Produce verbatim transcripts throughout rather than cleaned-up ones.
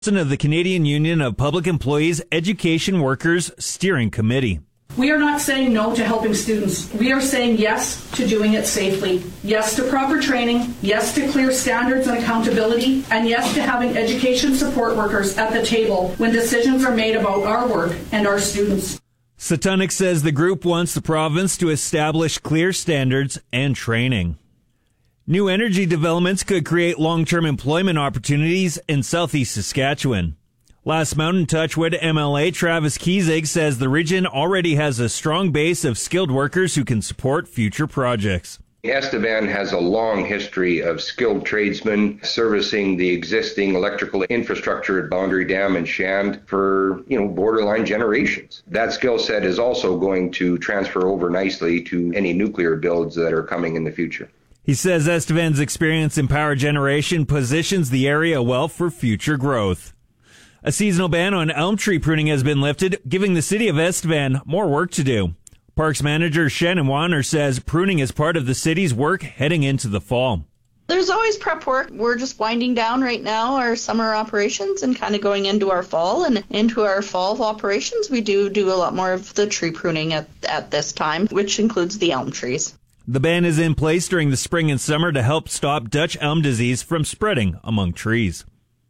Of the Canadian Union of Public Employees Education Workers Steering Committee. We are not saying no to helping students. We are saying yes to doing it safely. Yes to proper training. Yes to clear standards and accountability. And yes to having education support workers at the table when decisions are made about our work and our students. Satunik says the group wants the province to establish clear standards and training. New energy developments could create long-term employment opportunities in southeast Saskatchewan. Last Mountain Touchwood M L A Travis Kiesig says the region already has a strong base of skilled workers who can support future projects. Estevan has a long history of skilled tradesmen servicing the existing electrical infrastructure at Boundary Dam and Shand for, you know, borderline generations. That skill set is also going to transfer over nicely to any nuclear builds that are coming in the future. He says Estevan's experience in power generation positions the area well for future growth. A seasonal ban on elm tree pruning has been lifted, giving the city of Estevan more work to do. Parks manager Shannon Warner says pruning is part of the city's work heading into the fall. There's always prep work. We're just winding down right now our summer operations and kind of going into our fall. And into our fall operations, we do do a lot more of the tree pruning at, at this time, which includes the elm trees. The ban is in place during the spring and summer to help stop Dutch elm disease from spreading among trees.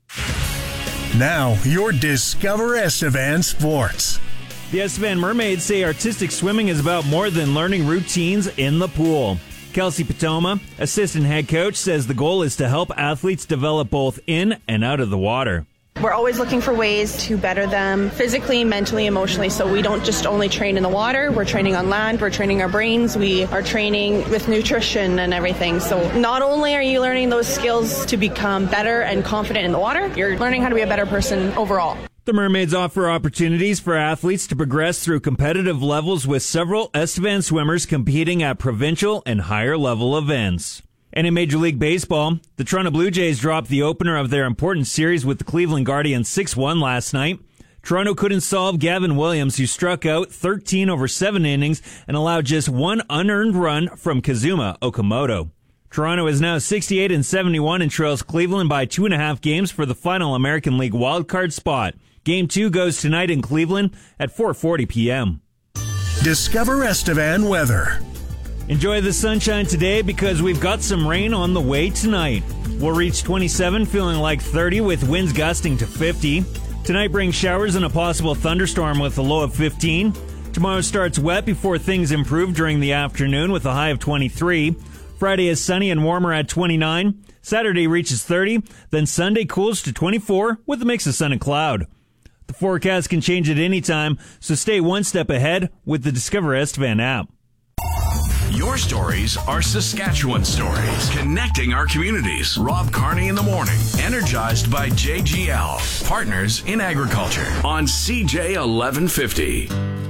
Now, your Discover Estevan Sports. The Estevan Mermaids say artistic swimming is about more than learning routines in the pool. Kelsey Patoma, assistant head coach, says the goal is to help athletes develop both in and out of the water. We're always looking for ways to better them physically, mentally, emotionally, so we don't just only train in the water. We're training on land, we're training our brains, we are training with nutrition and everything. So not only are you learning those skills to become better and confident in the water, you're learning how to be a better person overall. The Mermaids offer opportunities for athletes to progress through competitive levels with several Estevan swimmers competing at provincial and higher level events. And in Major League Baseball, the Toronto Blue Jays dropped the opener of their important series with the Cleveland Guardians six one last night. Toronto couldn't solve Gavin Williams, who struck out thirteen over seven innings and allowed just one unearned run from Kazuma Okamoto. Toronto is now sixty-eight and seventy-one and trails Cleveland by two and a half games for the final American League wildcard spot. Game two goes tonight in Cleveland at four forty p.m. Discover Estevan weather. Enjoy the sunshine today because we've got some rain on the way tonight. We'll reach twenty-seven, feeling like thirty with winds gusting to fifty. Tonight brings showers and a possible thunderstorm with a low of fifteen. Tomorrow starts wet before things improve during the afternoon with a high of twenty-three. Friday is sunny and warmer at twenty-nine. Saturday reaches thirty. Then Sunday cools to twenty-four with a mix of sun and cloud. The forecast can change at any time, so stay one step ahead with the Discover Estevan app. Your stories are Saskatchewan stories, connecting our communities. Rob Carney in the morning, energized by J G L, partners in agriculture on C J eleven fifty.